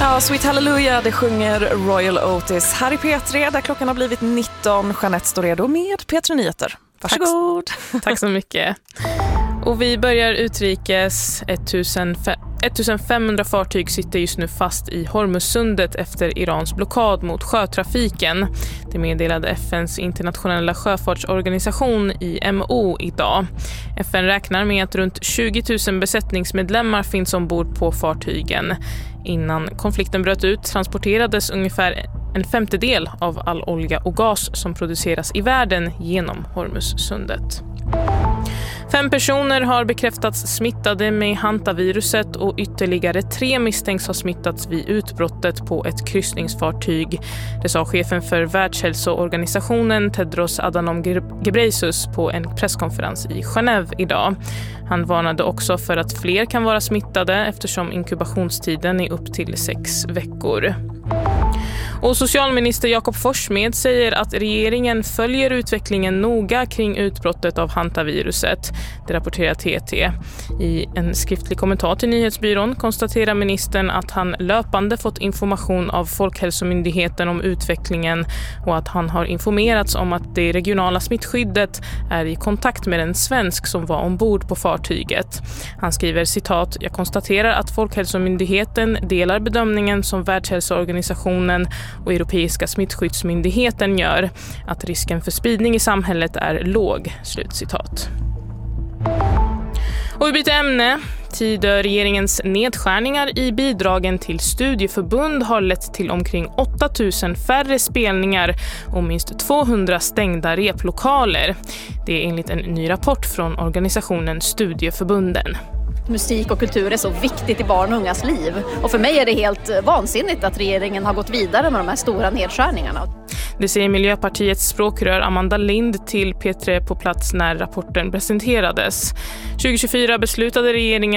Ja, Sweet Hallelujah, det sjunger Royal Otis. Här i P3 där klockan har blivit 19. Jeanette står redo med P3 Nyheter. Varsågod. Tack så mycket. Och vi börjar utrikes. 1500 fartyg sitter just nu fast i Hormuzsundet efter Irans blockad mot sjötrafiken. Det meddelade FNs internationella sjöfartsorganisation IMO idag. FN räknar med att runt 20 000 besättningsmedlemmar finns ombord på fartygen. Innan konflikten bröt ut transporterades ungefär en femtedel av all olja och gas som produceras i världen genom Hormuzsundet. 5 personer har bekräftats smittade med hantaviruset och ytterligare 3 misstänks ha smittats vid utbrottet på ett kryssningsfartyg. Det sa chefen för Världshälsoorganisationen Tedros Adhanom Ghebreyesus på en presskonferens i Genève idag. Han varnade också för att fler kan vara smittade eftersom inkubationstiden är upp till 6 veckor. Och socialminister Jakob Forssmed säger att regeringen följer utvecklingen noga kring utbrottet av hantaviruset. Det rapporterar TT. I en skriftlig kommentar till nyhetsbyrån konstaterar ministern att han löpande fått information av Folkhälsomyndigheten om utvecklingen och att han har informerats om att det regionala smittskyddet är i kontakt med en svensk som var ombord på fartyget. Han skriver citat: "Jag konstaterar att Folkhälsomyndigheten delar bedömningen som Världshälsoorganisationen och Europeiska smittskyddsmyndigheten gör, att risken för spridning i samhället är låg." Slutcitat. Och vi byter ämne. Tidöregeringens nedskärningar i bidragen till studieförbund har lett till omkring 8 000 färre spelningar och minst 200 stängda replokaler. Det är enligt en ny rapport från organisationen Studieförbunden. Musik och kultur är så viktigt i barn och ungas liv. Och för mig är det helt vansinnigt att regeringen har gått vidare med de här stora nedskärningarna. Det säger Miljöpartiets språkrör Amanda Lind till P3 på plats när rapporten presenterades. 2024 beslutade regeringen